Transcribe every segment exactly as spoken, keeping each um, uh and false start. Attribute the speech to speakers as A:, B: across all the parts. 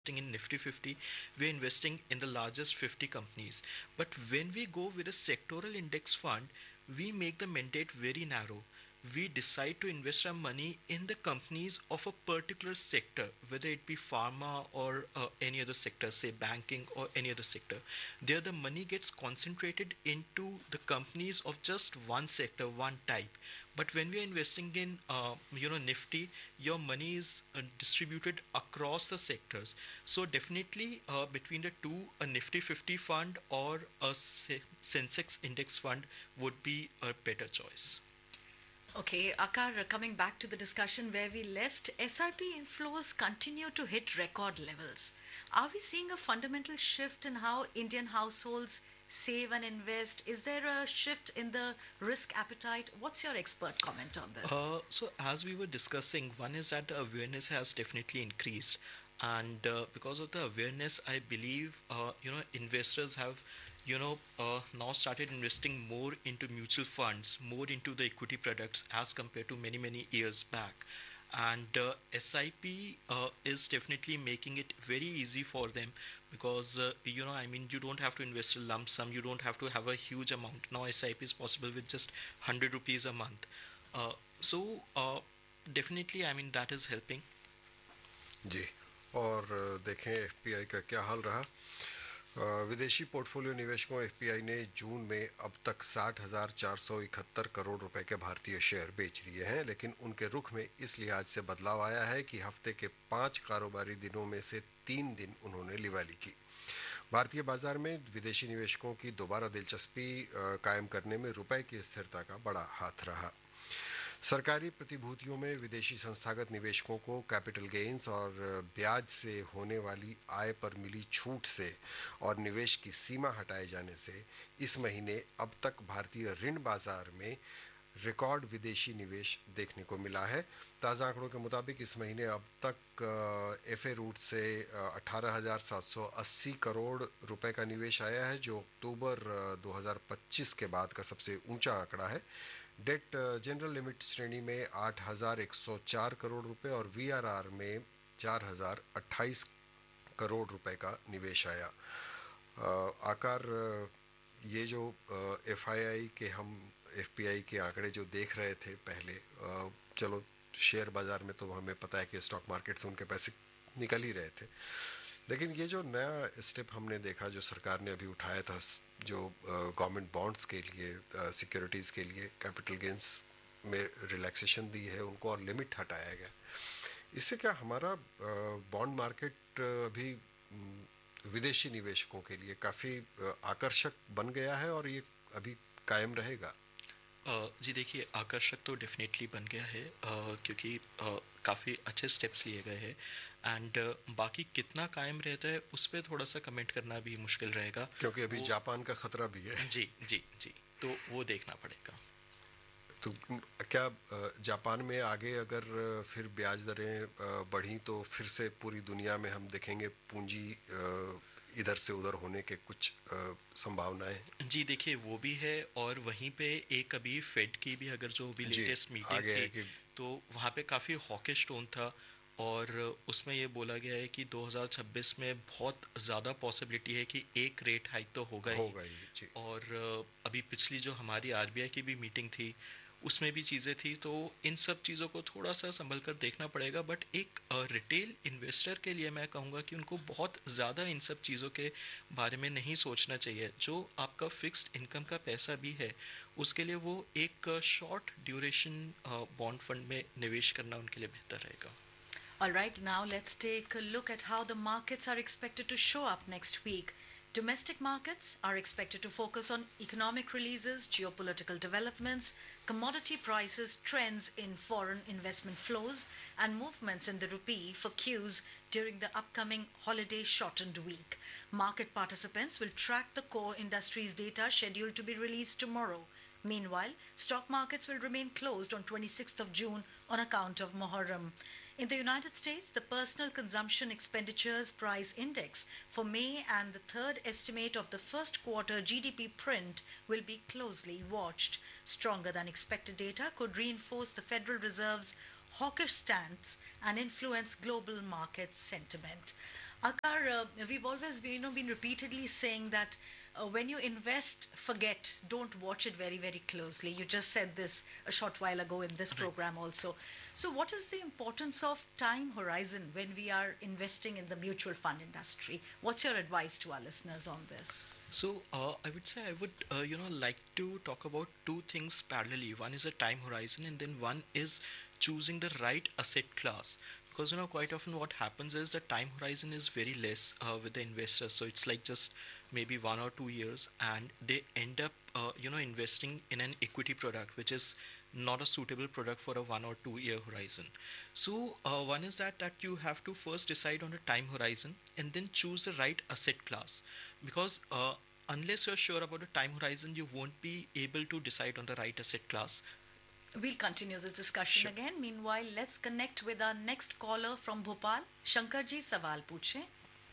A: in Nifty fifty, we're investing in the largest fifty companies. But when we go with a sectoral index fund, we make the mandate very narrow. We decide to invest our money in the companies of a particular sector, whether it be pharma or uh, any other sector, say banking or any other sector. There, the money gets concentrated into the companies of just one sector, one type. But when we are investing in, uh, you know, Nifty, your money is uh, distributed across the sectors. So definitely, uh, between the two, a Nifty fifty fund or a Sensex index fund would be a better choice.
B: Okay, Akar, uh, coming back to the discussion where we left, S I P inflows continue to hit record levels. Are we seeing a fundamental shift in how Indian households save and invest? Is there a shift in the risk appetite? What's your expert comment on this?
A: Uh, so as we were discussing, one is that the awareness has definitely increased, and uh, because of the awareness, I believe uh, you know investors have you know uh, now started investing more into mutual funds, more into the equity products as compared to many many years back. And uh, S I P uh, is definitely making it very easy for them because uh, you know I mean you don't have to invest a lump sum, you don't have to have a huge amount. Now S I P is possible with just one hundred rupees a month. Uh, so uh, definitely I mean that is helping.
C: जी। और देखें FPI का क्या हाल रहा। विदेशी portfolio निवेशकों FPI ने जून में अब तक साठ हजार चार सौ इकहत्तर करोड़ रुपए के भारतीय शेयर बेच दिए हैं, लेकिन उनके रुख में इस लिहाज से बदलाव आया है कि हफ्ते के पांच कारोबारी दिनों में से तीन दिन उन्होंने लिवाली की। भारतीय बाजार में विदेशी निवेशकों की दोबारा दिलचस्पी कायम करने में रुपए की स्थिरता का बड़ा हाथ रहा। सरकारी प्रतिभूतियों में विदेशी संस्थागत निवेशकों को कैपिटल गेन्स और ब्याज से होने वाली आय पर मिली छूट से और निवेश की सीमा हटाए जाने से इस महीने अब तक भारतीय ऋण बाजार में रिकॉर्ड विदेशी निवेश देखने को मिला है। ताज़ा आंकड़ों के मुताबिक इस महीने अब तक एफए रूट से अठारह हजार सात सौ अस्सी करोड़ रुपए का निवेश आया है, जो अक्टूबर दो हज़ार पच्चीस के बाद का सबसे ऊंचा आंकड़ा है। डेट जनरल लिमिट श्रेणी में आठ हजार एक सौ चार करोड़ रुपए और वीआरआर में चार हजार अट्ठाईस करोड़ रुपए का निवेश आया। आकार ये जो एफआईआई के हम एफपीआई के आंकड़े जो देख रहे थे पहले, चलो शेयर बाजार में तो हमें पता है कि स्टॉक मार्केट से उनके पैसे निकल ही रहे थे, लेकिन ये जो नया स्टेप हमने देखा जो सरकार ने अभी उठाया था, जो गवर्नमेंट बॉन्ड्स के लिए, सिक्योरिटीज के लिए कैपिटल गेन्स में रिलैक्सेशन दी है उनको और लिमिट हटाया गया, इससे क्या हमारा बॉन्ड मार्केट अभी विदेशी निवेशकों के लिए काफी आकर्षक बन गया है और ये अभी कायम रहेगा?
A: Uh, जी देखिए, आकर्षक तो डेफिनेटली बन गया है uh, क्योंकि uh, काफ़ी अच्छे स्टेप्स लिए गए हैं एंड uh, बाकी कितना कायम रहता है उस पर थोड़ा सा कमेंट करना भी मुश्किल रहेगा
C: क्योंकि अभी जापान का खतरा भी है।
A: जी जी जी, तो वो देखना पड़ेगा।
C: तो क्या जापान में आगे अगर फिर ब्याज दरें बढ़ी तो फिर से पूरी दुनिया में हम देखेंगे पूंजी इधर से उधर होने के कुछ संभावनाएं?
A: जी देखिए, वो भी है और वहीं पे एक अभी फेड की भी अगर जो भी लेटेस्ट मीटिंग थी कि... तो वहाँ पे काफ़ी हॉकिश टोन था और उसमें ये बोला गया है कि दो हज़ार छब्बीस में बहुत ज़्यादा पॉसिबिलिटी है कि एक रेट हाइक तो होगा ही,
C: होगा ही।
A: और अभी पिछली जो हमारी आरबीआई की भी मीटिंग थी उसमें भी चीज़ें थी, तो इन सब चीज़ों को थोड़ा सा संभल कर देखना पड़ेगा। बट एक रिटेल इन्वेस्टर के लिए मैं कहूँगा कि उनको बहुत ज़्यादा इन सब चीज़ों के बारे में नहीं सोचना चाहिए। जो आपका फिक्स्ड इनकम का पैसा भी है उसके लिए वो एक शॉर्ट ड्यूरेशन बॉन्ड फंड में निवेश करना उनके लिए बेहतर रहेगा।
B: All right, now let's take a look at how the markets are expected to show up next week. Domestic markets are expected to focus on economic releases, geopolitical developments, commodity prices, trends in foreign investment flows, and movements in the rupee for cues during the upcoming holiday shortened week. Market participants will track the core industries data scheduled to be released tomorrow. Meanwhile, stock markets will remain closed on twenty-sixth of June on account of Muharram. In the United States, the Personal Consumption Expenditures Price Index for May and the third estimate of the first quarter G D P print will be closely watched. Stronger than expected data could reinforce the Federal Reserve's hawkish stance and influence global market sentiment. Akar are, uh, we've always been, you know, been repeatedly saying that uh, when you invest, forget, don't watch it very, very closely. You just said this a short while ago in this program also. So what is the importance of time horizon when we are investing in the mutual fund industry? What's your advice to our listeners on this?
A: So uh, I would say I would uh, you know like to talk about two things parallelly. One is a time horizon, and then one is choosing the right asset class. Because you know quite often what happens is the time horizon is very less uh, with the investors. So it's like just maybe one or two years, and they end up uh, you know investing in an equity product which is not a suitable product for a one or two year horizon. So uh, one is that that you have to first decide on a time horizon and then choose the right asset class, because uh, unless you're sure about the time horizon, you won't be able to decide on the right asset class.
B: We'll continue this discussion
A: Sure.
B: again. Meanwhile, let's connect with our next caller from Bhopal. Shankar ji, सवाल पूछें.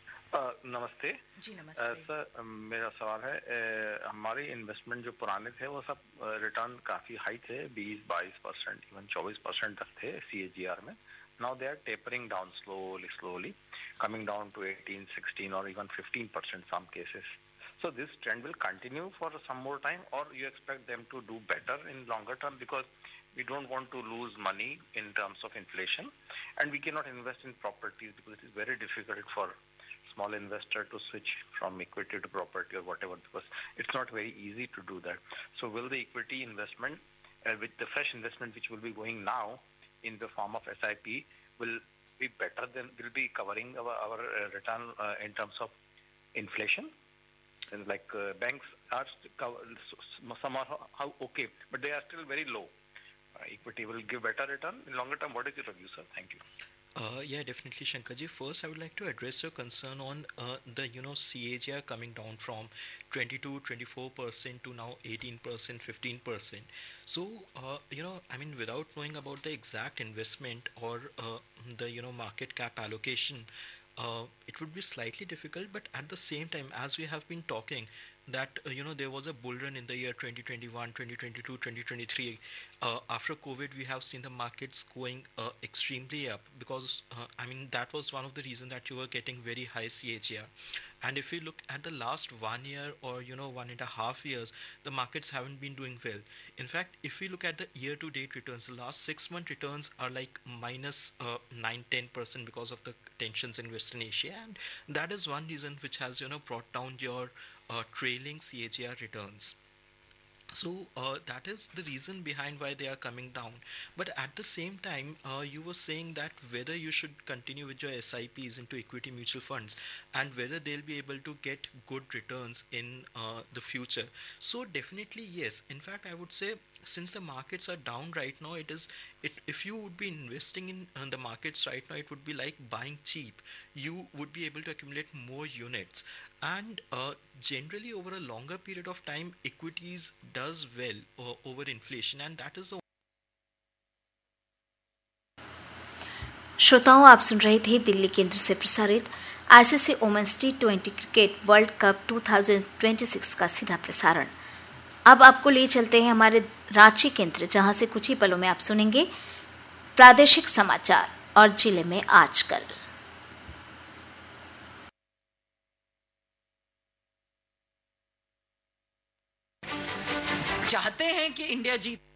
D: अ, नमस्ते
B: जी
D: अ,
B: नमस्ते.
D: Sir अ, मेरा सवाल है अ, हमारे investment जो पुराने थे वो सब रिटर्न काफी हाई थे बीस बाईस परसेंट इवन चौबीस परसेंट तक थे सीएजीआर में. Now they are tapering down slowly slowly coming down to eighteen sixteen और even fifteen percent some cases. So this trend will continue for some more time, or you expect them to do better in longer term, because we don't want to lose money in terms of inflation, and we cannot invest in properties because it is very difficult for small investor to switch from equity to property or whatever, because it's not very easy to do that. So will the equity investment uh, with the fresh investment which will be going now in the form of S I P will be better than, will be covering our, our uh, return uh, in terms of inflation? And like uh, banks are st- cover- some are how okay, but they are still very low. Uh, equity will give better return in longer term. What is your review, sir? Thank you.
A: Uh, yeah, definitely, Shankarji. First, I would like to address your concern on uh, the you know C A G R coming down from twenty-two, twenty-four percent to now eighteen percent, fifteen percent. So, uh, you know, I mean, without knowing about the exact investment or uh, the you know market cap allocation, uh, it would be slightly difficult. But at the same time, as we have been talking, that uh, you know there was a bull run in the year twenty twenty-one, twenty twenty-two, twenty twenty-three. Uh, after COVID, we have seen the markets going uh, extremely up, because uh, I mean that was one of the reasons that you were getting very high C A G R. And if you look at the last one year or you know one and a half years, the markets haven't been doing well. In fact, if we look at the year-to-date returns, the last six-month returns are like minus uh, nine, ten percent because of the tensions in Western Asia, and that is one reason which has you know brought down your uh, trailing C A G R returns. So uh, that is the reason behind why they are coming down. But at the same time, uh, you were saying that whether you should continue with your S I Ps into equity mutual funds and whether they'll be able to get good returns in uh, the future. So definitely yes. In fact, I would say since the markets are down right now, it is it if you would be investing in uh, the markets right now, it would be like buying cheap. You would be able to accumulate more units, and uh, generally over a longer period of time, equities does well uh, over inflation, and that is the.
E: श्रोताओं, आप सुन रहे थे दिल्ली केंद्र से प्रसारित ICC women's T twenty cricket world cup दो हज़ार छब्बीस का सीधा प्रसारण. अब आपको ले चलते हैं हमारे रांची केंद्र, जहां से कुछ ही पलों में आप सुनेंगे प्रादेशिक समाचार और जिले में आजकल.
F: चाहते हैं कि इंडिया जीत